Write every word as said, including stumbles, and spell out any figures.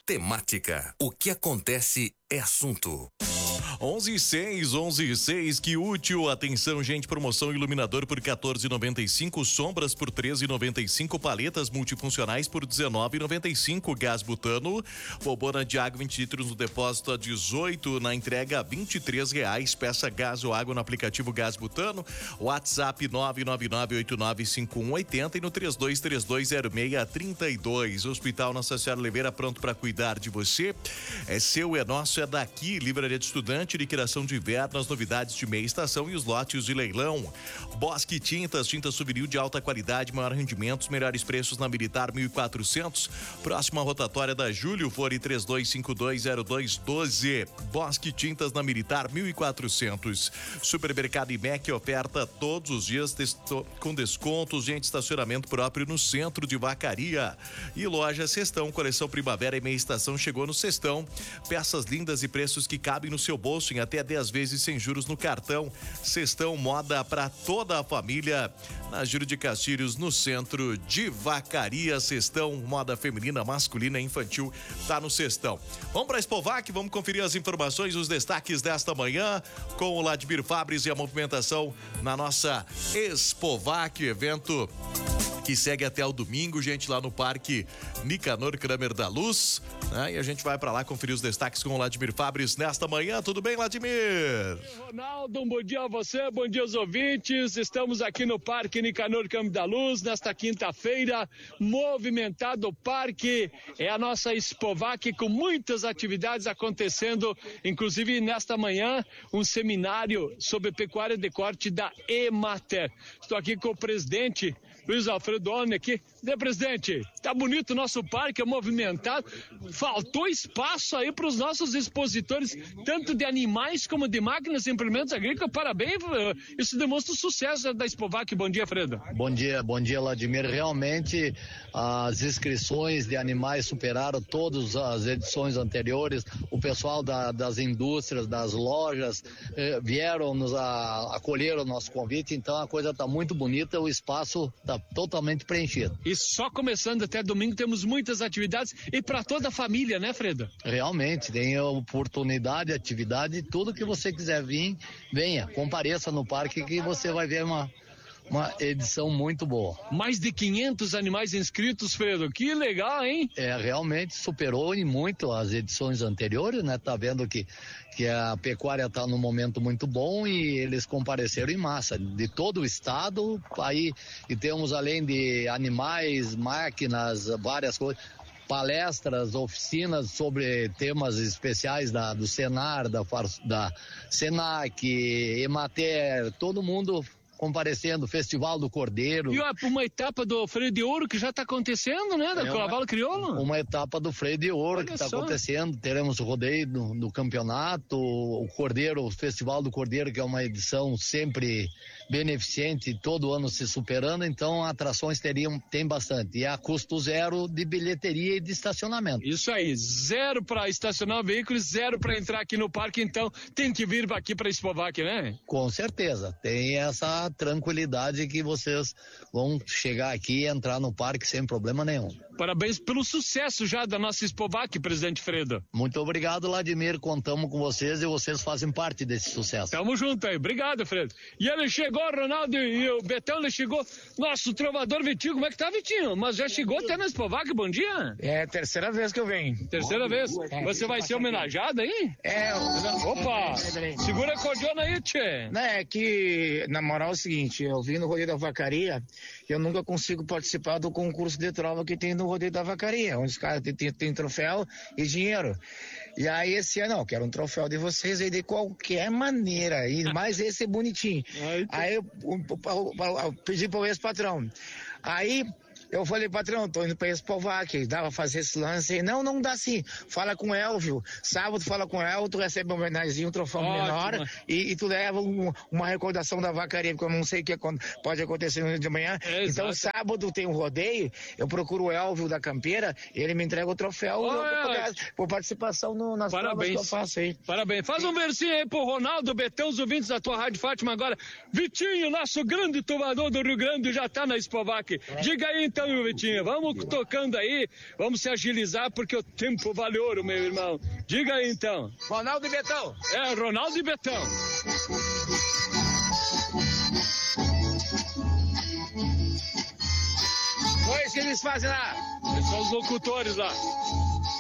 Temática. O que acontece é assunto. onze e seis, onze e seis, que útil. Atenção, gente, promoção iluminador por quatorze e noventa e cinco, sombras por treze e noventa e cinco, paletas multifuncionais por dezenove e noventa e cinco, gás butano, bobona de água vinte litros no depósito a dezoito, na entrega a vinte e três reais. Peça gás ou água no aplicativo Gás Butano, WhatsApp nove nove nove oito nove cinco um oito zero e no três dois três dois zero seis três dois. Hospital Nossa Senhora Oliveira, pronto para cuidar de você. É seu, é nosso, é daqui. Livraria de Estudante, liquidação de inverno, as novidades de meia estação e os lotes de leilão. Bosque Tintas, tinta souvenir de alta qualidade, maior rendimento, os melhores preços na Militar mil e quatrocentos. Próxima rotatória da Júlio, fone três dois cinco dois zero dois um dois. Bosque Tintas na Militar mil e quatrocentos. Supermercado I M E C oferta todos os dias testo, com descontos, gente, estacionamento próprio no centro de Vacaria. E loja Cestão, coleção primavera e meia estação chegou no Cestão. Peças lindas e preços que cabem no seu bolso em até dez vezes sem juros no cartão. Cestão, moda para toda a família. Na Júlio de Castilhos, no centro de Vacaria. Cestão, moda feminina, masculina e infantil, tá no Cestão. Vamos para a Expovac, vamos conferir as informações, os destaques desta manhã com o Ladimir Fabres e a movimentação na nossa Expovac, evento que segue até o domingo, gente, lá no Parque Nicanor Kramer da Luz, né? E a gente vai para lá conferir os destaques com o Ladimir Fabres nesta manhã. Tudo bem, Ladimir? Ronaldo, um bom dia a você, bom dia aos ouvintes. Estamos aqui no Parque Nicanor Kramer da Luz, nesta quinta-feira, movimentado o parque. É a nossa Expovac com muitas atividades acontecendo, inclusive nesta manhã, um seminário sobre pecuária de corte da Emater. Estou aqui com o presidente Luiz Alfredo Oni aqui. Né, presidente? Tá bonito o nosso parque, é movimentado. Faltou espaço aí para os nossos expositores, tanto de animais como de máquinas e implementos agrícolas. Parabéns, isso demonstra o sucesso da Expovac. Bom dia, Fredo. Bom dia, bom dia, Vladimir. Realmente, as inscrições de animais superaram todas as edições anteriores. O pessoal da, das indústrias, das lojas, eh, vieram nos a, acolher o nosso convite, então a coisa está muito bonita, o espaço está totalmente preenchido. E só começando até domingo temos muitas atividades e para toda a família, né, Fredo? Realmente, tem oportunidade, atividade, tudo que você quiser vir, venha, compareça no parque que você vai ver uma, uma edição muito boa. Mais de quinhentos animais inscritos, Fredo, que legal, hein? É, realmente superou em muito as edições anteriores, né? Tá vendo que que a pecuária está num momento muito bom e eles compareceram em massa, de todo o estado, aí, e temos além de animais, máquinas, várias coisas, palestras, oficinas sobre temas especiais da, do Senar, da, da Senac, Emater, todo mundo comparecendo, Festival do Cordeiro. E uma etapa do freio de ouro que já está acontecendo, né? Da é Cavalo Crioulo. Uma etapa do freio de ouro Olha que está acontecendo. Teremos o rodeio do, do campeonato, o Cordeiro, o Festival do Cordeiro, que é uma edição sempre beneficente, todo ano se superando, então atrações teriam, tem bastante. E a custo zero de bilheteria e de estacionamento. Isso aí, zero para estacionar veículos, zero para entrar aqui no parque, então tem que vir aqui para Expovac, né? Com certeza, tem essa tranquilidade que vocês vão chegar aqui e entrar no parque sem problema nenhum. Parabéns pelo sucesso já da nossa Expovac, presidente Fredo. Muito obrigado, Vladimir, contamos com vocês e vocês fazem parte desse sucesso. Tamo junto aí, obrigado, Fredo. E ele chegou, Ronaldo, e o Betão, ele chegou, nosso trovador Vitinho, como é que tá, Vitinho? Mas já chegou até na Expovac, bom dia? É a terceira vez que eu venho. Terceira vez? É, Você vai ser homenageado aí? É. Eu... Opa, segura a cordiona aí, tchê. Não, é que, na moral, é o seguinte, eu vim no rodeio da Vacaria, eu nunca consigo participar do concurso de trova que tem no rodeio da Vacaria, onde os caras tem, tem, tem troféu e dinheiro. E aí esse ano, não, quero um troféu de vocês aí de qualquer maneira, e mais esse é bonitinho. Aí eu, eu, eu, eu, eu pedi pro ex-patrão. Aí eu falei, patrão, tô indo pra Expovac, dá pra fazer esse lance aí. Não, não dá sim. Fala com o Elvio. Sábado fala com o Elvio, tu recebe um homenagem, um troféu Ótimo. menor e, e tu leva um, uma recordação da Vacaria, porque eu não sei o que pode acontecer no dia de manhã. É, então sábado tem um rodeio, eu procuro o Elvio da Campeira, ele me entrega o troféu oh, eu, é. por participação no, nas Parabéns. provas que eu faço aí. Parabéns. Faz um versinho aí pro Ronaldo, Betão, os ouvintes da tua Rádio Fátima agora. Vitinho, nosso grande trovador do Rio Grande, já tá na Expovac. É. Diga aí então. então, meu Vitinho, vamos tocando aí, vamos se agilizar, porque o tempo vale ouro, meu irmão. Diga aí, então. Ronaldo e Betão. É, Ronaldo e Betão. Pois que eles fazem lá. Eles são os locutores lá.